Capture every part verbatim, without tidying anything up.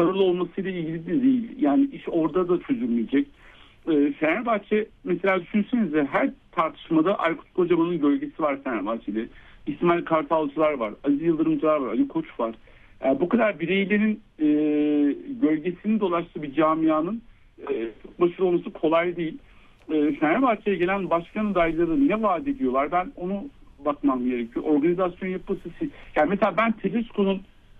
paralı olmasıyla ilgili de değil. Yani iş orada da çözülmeyecek. Ee, Fenerbahçe mesela düşünsenize, her tartışmada Aykut Kocaman'ın gölgesi var Fenerbahçe'de. İsmail Kartalcılar var, Aziz Yıldırımcılar var, Ali Koç var. Yani bu kadar bireylerin e, gölgesinin dolaştığı bir camianın e, başarılı olması kolay değil. E, Fenerbahçe'ye gelen başkan adayları ne vaat ediyorlar? Ben onu bakmam gerekiyor. Organizasyon yapısı. Yani mesela ben Tedesco'nun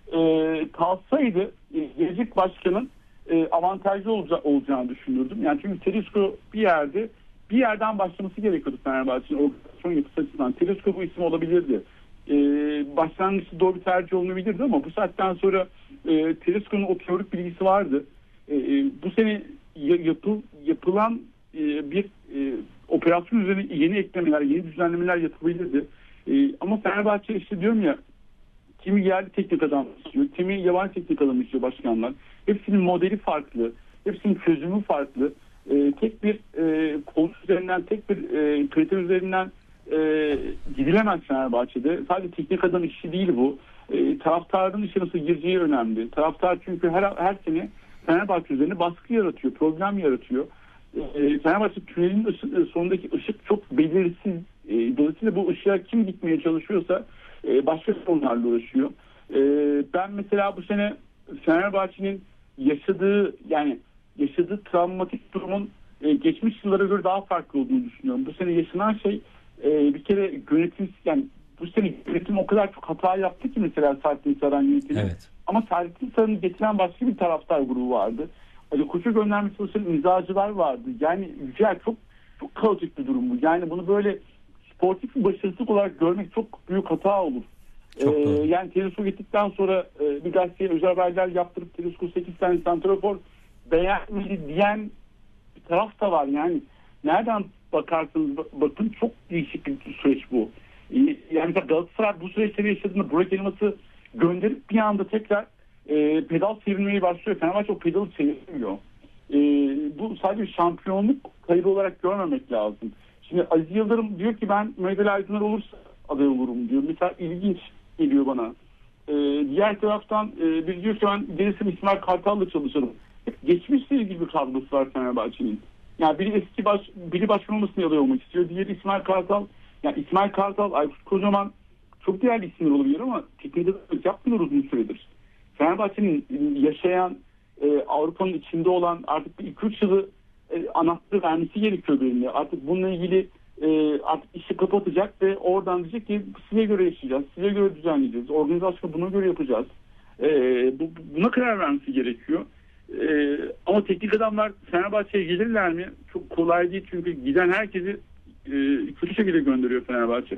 e, kalsaydı e, gelecek başkanın e, avantajlı olaca- olacağını düşünürdüm. Yani çünkü Tedesco bir yerde bir yerden başlaması gerekiyordu Fenerbahçe'nin organizasyon yapısı açısından. Tedesco bu isim olabilirdi. E, başlangıçta doğru bir tercih olmayabilirdi ama bu saatten sonra e, Tedesco'nun o teorik bilgisi vardı. E, e, bu sene yapı, yapılan e, bir e, operasyon üzerine yeni eklemeler, yeni düzenlemeler yapılabilirdi. E, ama Fenerbahçe işte diyorum ya, kimi yerli teknik adam istiyor, kimi yabancı teknik adam istiyor başkanlar. Hepsinin modeli farklı, hepsinin çözümü farklı. E, tek bir e, konu üzerinden, tek bir e, kriter üzerinden e, gidilemez Fenerbahçe'de. Sadece teknik adam işi değil bu. E, taraftarın işe nasıl gireceği önemli. Taraftar çünkü her, her sene Fenerbahçe üzerine baskı yaratıyor, problem yaratıyor. E, Fenerbahçe tünelin ışı, sonundaki ışık çok belirsiz. E, dolayısıyla bu ışığa kim gitmeye çalışıyorsa e, başka sorunlarla uğraşıyor. E, ben mesela bu sene Fenerbahçe'nin yaşadığı yani yaşadığı travmatik durumun e, geçmiş yıllara göre daha farklı olduğunu düşünüyorum. Bu sene yaşanan şey e, bir kere yönetim, yani bu sene yönetim o kadar çok hata yaptı ki mesela Saadettin Saran yönetimi. Evet. Ama Saadettin Saran'ı getiren başka bir taraftar grubu vardı. Ali Koç'u göndermeye çalışan imzacılar vardı. Yani güzel, çok çok kaotik bir durum bu. Yani bunu böyle sportif bir başarısızlık olarak görmek çok büyük hata olur. Çok ee, doğru. yani Tedesco gittikten sonra e, bir gazeteye özel haberler yaptırıp Tedesco sekiz tane santrafor beğenmedi diyen bir taraf da var. Yani nereden bakarsanız bakın çok değişik bir süreç bu. Ee, yani Galatasaray bu süreçleri yaşadığında Burak Elmas'ı gönderip bir anda tekrar e, pedal çevirmeye başlıyor. Fenerbahçe o pedalı çevirmiyor. E, bu sadece şampiyonluk kaybı olarak görmemek lazım. Şimdi Aziz Yıldırım diyor ki ben Mehmet Ali Aydınlar olursa aday olurum diyor. Mesela ilginç geliyor bana. E, diğer taraftan e, bir diyor ki ben gelirsem İsmail Kartal'la çalışırım. Geçmişle ilgili bir kadrosu var Fenerbahçe'nin. Yani biri eski baş, biri başkan olmasını aday olmak istiyor. Diğeri İsmail Kartal. Yani İsmail Kartal, Aykut Kocaman çok değerli isimler olabilir ama teknik adamlık yapmıyor uzun süredir. Fenerbahçe'nin yaşayan, e, Avrupa'nın içinde olan artık bir iki üç yılı e, anahtarı vermesi gerekiyor benimle. Artık bununla ilgili e, artık işi kapatacak ve oradan diyecek ki size göre yaşayacağız, size göre düzenleyeceğiz, organizasyonu buna göre yapacağız. E, bu, buna karar vermesi gerekiyor. E, ama teknik adamlar Fenerbahçe'ye gelirler mi? Çok kolay değil çünkü giden herkesi e, kötü şekilde gönderiyor Fenerbahçe.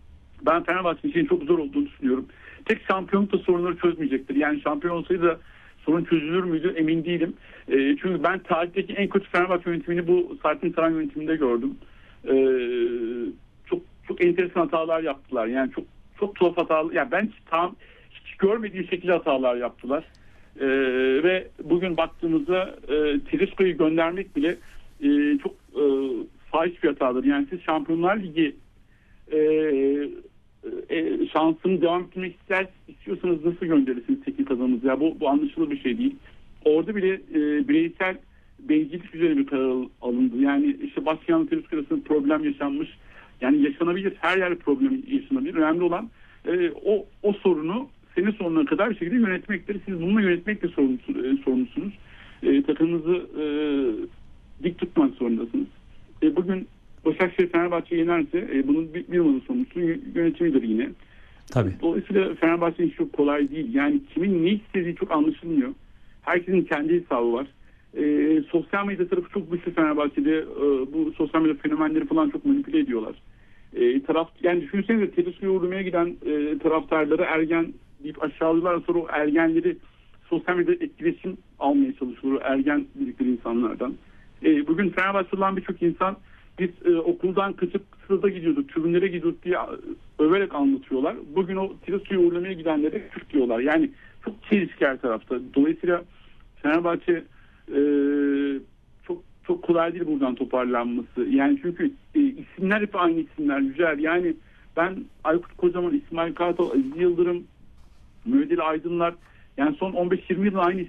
Ben Fenerbahçe'nin için çok zor olduğunu düşünüyorum. Tek şampiyonluk da sorunları çözmeyecektir. Yani şampiyon olsaydı da sorun çözülür müydü emin değilim. E, çünkü ben tarihteki en kötü Fenerbahçe yönetimini bu Saadettin Saran yönetiminde gördüm. E, çok çok enteresan hatalar yaptılar. Yani çok çok tuhaf hatalar. Yani ben hiç, tam, hiç görmediğim şekilde hatalar yaptılar. E, ve bugün baktığımızda e, Tedesco'yu göndermek bile e, çok e, fahiş bir hatadır. Yani siz Şampiyonlar Ligi e, e, şansını devam ettirmek ister, istiyorsanız nasıl gönderirsiniz teknik adamınızı? Ya bu, bu anlaşılır bir şey değil. Orada bile e, bireysel bencillik üzerine bir karar alındı. Yani işte başkanla Tedesco arasında problem yaşanmış. Yani yaşanabilir. Her yerde problem yaşanabilir. Önemli olan e, o o sorunu sene sonuna kadar bir şekilde yönetmektir. Siz bununla yönetmekle sorumlusunuz. E, takımınızı e, dik tutmak zorundasınız. E, bugün Başakşehir Fenerbahçe yenerse e, bunun bir, bir numaralı sorumlusu yönetimidir yine. Tabii. Dolayısıyla Fenerbahçe'nin işi çok kolay değil. Yani kimin ne istediği çok anlaşılmıyor. Herkesin kendi hesabı var. E, sosyal medya tarafı çok güçlü Fenerbahçe'de. E, bu sosyal medya fenomenleri falan çok manipüle ediyorlar. E, taraf, yani düşünsenize Tedesco'yu uğurlamaya giden e, taraftarları ergen deyip aşağılıyorlar. Sonra o ergenleri sosyal medya etkileşim almaya çalışıyor. Ergen dedikleri insanlardan. E, bugün Fenerbahçe'de olan birçok insan biz e, okuldan kaçıp sırada gidiyorduk, tribünlere gidiyorduk diye överek anlatıyorlar. Bugün o Tedesco'yu uğurlamaya gidenlere Türk diyorlar. Yani çok çelişki her tarafta. Dolayısıyla Fenerbahçe e, çok çok kolay değil buradan toparlanması. Yani çünkü e, isimler hep aynı isimler. Güzel. Yani ben Aykut Kocaman, İsmail Kartal, Aziz Yıldırım, Mehmet Ali Aydınlar, yani son on beş yirmi yılın aynı